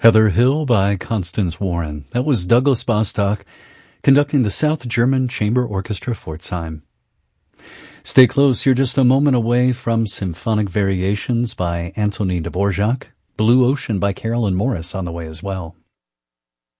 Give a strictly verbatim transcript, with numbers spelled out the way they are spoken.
Heather Hill by Constance Warren. That was Douglas Bostock conducting the South German Chamber Orchestra Pforzheim. Stay close, you're just a moment away from Symphonic Variations by Antonin Dvorak, Blue Ocean by Carolyn Morris on the way as well.